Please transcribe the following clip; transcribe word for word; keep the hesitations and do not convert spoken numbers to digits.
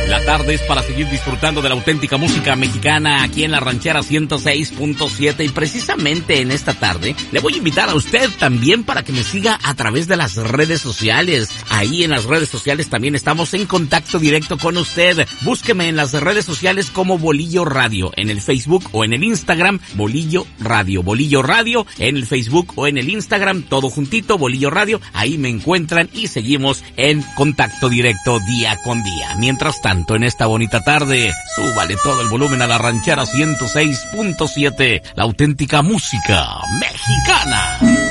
La tarde es para seguir disfrutando de la auténtica música mexicana aquí en la Ranchera ciento seis punto siete, y precisamente en esta tarde le voy a invitar a usted también para que me siga a través de las redes sociales. Ahí en las redes sociales también estamos en contacto directo con usted. Búsqueme en las redes sociales como Bolillo Radio, en el Facebook o en el Instagram, Bolillo Radio. Bolillo Radio en el Facebook o en el Instagram, todo juntito, Bolillo Radio. Ahí me encuentran y seguimos en contacto directo día con día. Mientras tanto, en esta bonita tarde, súbale todo el volumen a la Ranchera ciento seis punto siete, la auténtica música mexicana.